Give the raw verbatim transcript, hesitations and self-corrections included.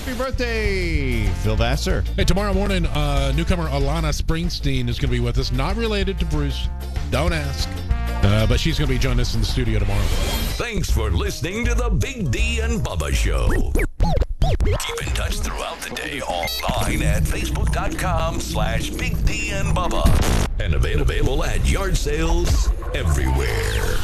Happy birthday, Phil Vassar. Hey, tomorrow morning, uh, newcomer Alana Springsteen is going to be with us. Not related to Bruce. Don't ask. Uh, but she's going to be joining us in the studio tomorrow. Thanks for listening to the Big D and Bubba Show. Keep in touch throughout the day online at facebook.com slash Big D and Bubba. And available at yard sales everywhere.